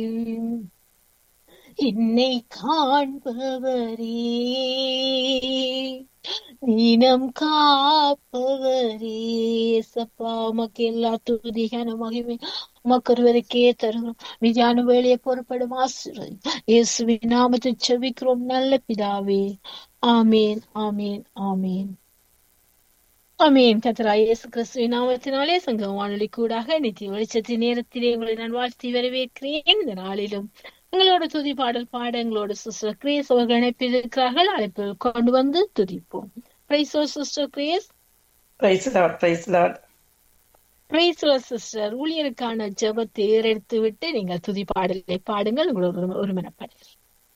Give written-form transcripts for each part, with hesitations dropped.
என்னை காண்பவரே, தினம் காப்பவரே, சப்பா உமக்கு எல்லா துதி கன மகிமை உமக்கு ஒருவருக்கே தருகிறோம். விஜயான வேலையை பொறுப்படும் ஆசீர்வதி இயேசுவின் நாமத்தை செபிக்கிறோம் நல்ல பிதாவே. ஆமேன், ஆமேன், ஆமேன், ஆமேன். கர்த்தராகிய இயேசு கிறிஸ்துவின் நாமத்தினாலே சங்கம் வானொலி கூடாக நித்திய வெளிச்சத்தின் நேரத்திலே உங்களை நான் வாழ்த்தி வரவேற்கிறேன். இந்த நாளிலும் எங்களோட துதி பாடல் பாட எங்களோட சிஸ்டர் கிரேஸ் அவர்கள் அனுப்பியிருக்கிறார்கள். அழைப்பில் கொண்டு வந்து துதிப்போம். Price sister grace. Price Lord, price Lord. Price sister. ஊழியருக்கான ஜெபத்தை ஏறெடுத்து விட்டு நீங்கள் துதி பாடலை பாடுங்கள். உங்களோட ஒரு மனப்பாடல்.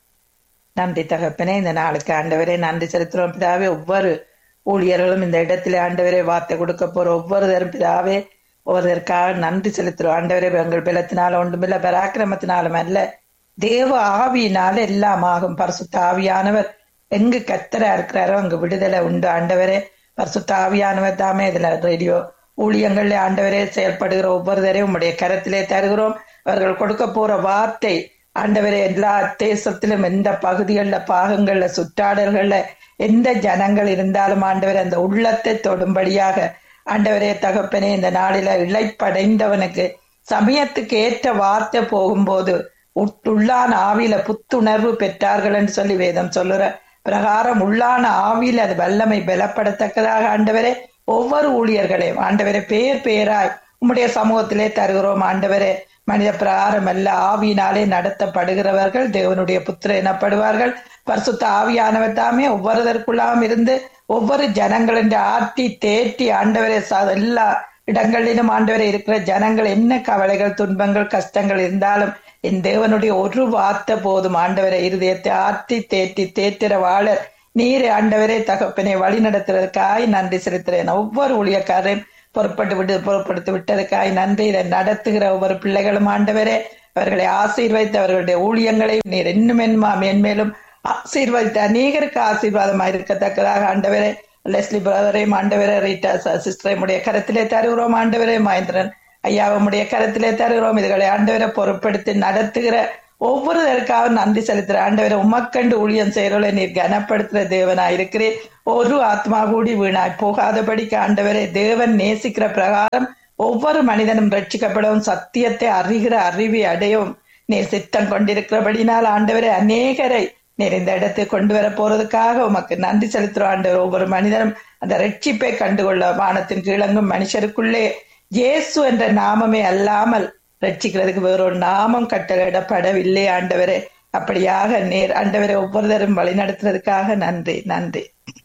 நன்றி தகப்பனே, இந்த நாளுக்கு ஆண்டவரே நன்றி செலுத்துறோம் பிதாவே. ஒவ்வொரு ஊழியர்களும் இந்த இடத்துல ஆண்டவரே வார்த்தை கொடுக்க போற ஒவ்வொருத்தரும் பிதாவே ஒவ்வொருத்தருக்காக நன்றி செலுத்துறோம் ஆண்டவரே. எங்கள் பலத்தினால ஒன்றுமில்ல, பராக்கிரமத்தினாலும் அல்ல, தேவ ஆவியினால எல்லாம் ஆகும். பரிசுத்த ஆவியானவர் எங்கு கர்த்தரா இருக்கிறாரோ அங்கு விடுதலை உண்டு ஆண்டவரே. பரிசுத்த ஆவியானவர் தாமே இதுல ரேடியோ ஊழியங்கள்ல ஆண்டவரே செயல்படுகிற ஒவ்வொருத்தரையும் உம்முடைய கரத்திலே தருகிறோம். அவர்கள் கொடுக்க போற வார்த்தை ஆண்டவரே எல்லா தேசத்திலும் எந்த பகுதிகள்ல பாகங்கள்ல சுற்றாடல்கள்ல எந்த ஜனங்கள் இருந்தாலும் ஆண்டவரே அந்த உள்ளத்தை தொடும்படியாக ஆண்டவரே தகப்பனே இந்த நாளில இளைப்படைந்தவனுக்கு சமயத்துக்கு ஏற்ற வார்த்தை போகும்போது உள்ளான ஆவியில புத்துணர்வு பெற்றார்கள் என்று சொல்லி வேதம் சொல்லுற பிரகாரம் உள்ளான ஆவியில அது வல்லமை பலப்படத்தக்கதாக ஆண்டவரே ஒவ்வொரு ஊழியர்களையும் ஆண்டவரே பேர் பேராய் உம்முடைய சமூகத்திலே தருகிறோம் ஆண்டவரே. மனித பிரகாரம் அல்ல, ஆவியினாலே நடத்தப்படுகிறவர்கள் தேவனுடைய புத்திரர் எனப்படுவார்கள். பரிசுத்த ஆவியானவர் தாமே ஒவ்வொருவருக்குள்ளாம் இருந்து ஒவ்வொரு ஜனங்களின் ஆட்டி தேற்றி ஆண்டவரே எல்லா இடங்களிலும் ஆண்டவரே இருக்கிற ஜனங்கள் என்ன கவலைகள் துன்பங்கள் கஷ்டங்கள் இருந்தாலும் என் தேவனுடைய ஒரு வார்த்தை போதும் ஆண்டவரை இருதயத்தை ஆற்றி தேற்றி தேற்றிற வாழர் நீர் ஆண்டவரே தகப்பனை வழி நடத்துறதுக்காய் நன்றி செலுத்துறேன். ஒவ்வொரு ஊழியக்காரையும் பொறுப்படுத்தி விட்டதுக்காய் நன்றி. இதை நடத்துகிற ஒவ்வொரு பிள்ளைகளும் ஆண்டவரே அவர்களை ஆசீர்வதித்து அவர்களுடைய ஊழியங்களை நீர் இன்னும் மென்மேலும் ஆசீர்வதித்து அநேகருக்கு ஆசீர்வாதமாக இருக்கத்தக்கதாக ஆண்டவரே லெஸ்லி பிரதரையும் ஆண்டவரே ரீட்டா சிஸ்டரையும் உடைய கரத்திலே தருகிறோம் ஆண்டவரே. மகேந்திரன் ஐயாவுடைய கரத்திலே தருகிறோம். இதுகளை ஆண்டவரை பொறுப்படுத்தி நடத்துகிற ஒவ்வொருவருக்காக நன்றி செலுத்துற ஆண்டவரை. உமக்கண்டு ஊழியம் செய்யறவளை நீர் கனப்படுத்துற தேவனா இருக்கிறேன். ஒரு ஆத்மா கூடி வீணாய் போகாதபடிக்கு ஆண்டவரை தேவன் நேசிக்கிற பிரகாரம் ஒவ்வொரு மனிதனும் ரட்சிக்கப்படவும் சத்தியத்தை அறிகிற அறிவை அடையவும் நீர் சித்தம் கொண்டிருக்கிறபடினால் ஆண்டவரை அநேகரை நீர் இந்த இடத்தை கொண்டு வர போறதுக்காக உமக்கு நன்றி செலுத்துறோம் ஆண்டவர். ஒவ்வொரு மனிதனும் அந்த ரட்சிப்பை கண்டுகொள்ள வானத்தின் கீழங்கும் மனுஷருக்குள்ளே இயேசு என்ற நாமமே அல்லாமல் ரட்சிக்கிறதுக்கு வேறொரு நாமம் கட்டளையிடப்படவில்லை ஆண்டவரே. அப்படியாக நேர் ஆண்டவரை ஒவ்வொருத்தரும் வழி நடத்துறதுக்காக நன்றி நன்றி.